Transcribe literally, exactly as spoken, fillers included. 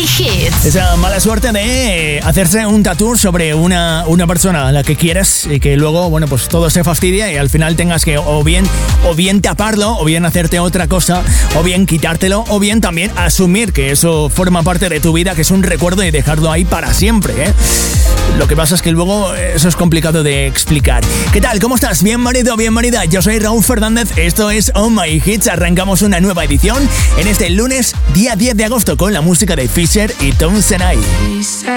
My Hits. Esa mala suerte de hacerse un tatú sobre una, una persona a la que quieres y que luego, bueno, pues todo se fastidia y al final tengas que o bien, o bien taparlo, o bien hacerte otra cosa, o bien quitártelo, o bien también asumir que eso forma parte de tu vida, que es un recuerdo y dejarlo ahí para siempre, ¿eh? Lo que pasa es que luego eso es complicado de explicar. ¿Qué tal? ¿Cómo estás? Bienvenido, bienvenida. Yo soy Raúl Fernández. Esto es Oh My Hits. Arrancamos una nueva edición en este lunes, día diez de agosto, con la música de Fisher y Tom Senai.